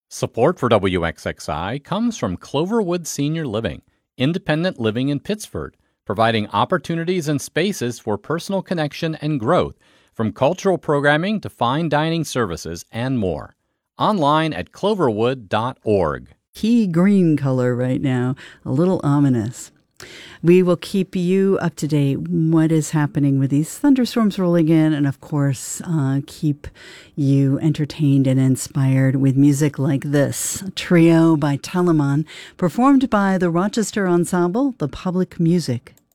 Support for WXXI comes from Cloverwood Senior Living, independent living in Pittsford, providing opportunities and spaces for personal connection and growth, from cultural programming to fine dining services and more. Online at cloverwood.org. Key green color right now, a little ominous. We will keep you up to date what is happening with these thunderstorms rolling in, and of course keep you entertained and inspired with music like this, a trio by Telemann, performed by the Rochester Ensemble, the Public Music